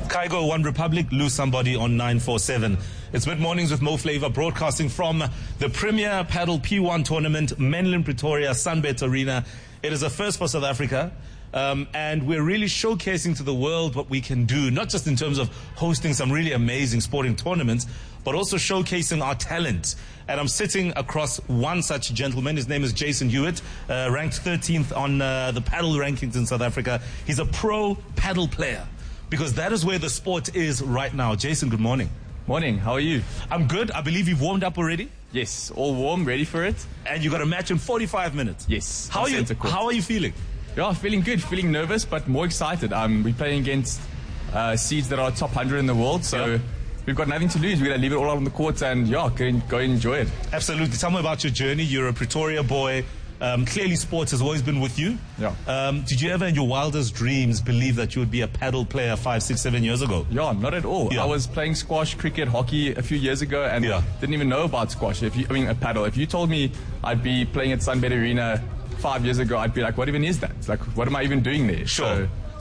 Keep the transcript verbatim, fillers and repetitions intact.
Kaigo, One Republic, lose somebody on nine four seven. It's mid-mornings with Mo Flava, broadcasting from the Premier Paddle P one tournament, Menlyn Pretoria, Sunbet Arena. It is a first for South Africa. Um, and we're really showcasing to the world what we can do, not just in terms of hosting some really amazing sporting tournaments, but also showcasing our talent. And I'm sitting across one such gentleman. His name is Jason Hewitt, uh, ranked thirteenth on uh, the paddle rankings in South Africa. He's a pro paddle player, because that is where the sport is right now. Jason, good morning. Morning, how are you? I'm good. I believe you've warmed up already. Yes, all warm, ready for it. And you got a match in forty-five minutes. Yes. How are you? How are you feeling? Yeah, feeling good, feeling nervous, but more excited. Um, we're playing against uh, seeds that are top one hundred in the world, so yeah. We've got nothing to lose. We're going to leave it all out on the court and, yeah, go and, go and enjoy it. Absolutely. Tell me about your journey. You're a Pretoria boy. Um, clearly, sports has always been with you. Yeah. Um, did you ever, in your wildest dreams, believe that you would be a paddle player five, six, seven years ago? Yeah, not at all. Yeah. I was playing squash, cricket, hockey a few years ago, and yeah. didn't even know about squash. If you, I mean, a paddle. If you told me I'd be playing at Sunbet Arena five years ago, I'd be like, what even is that? Like, what am I even doing there? Sure. So,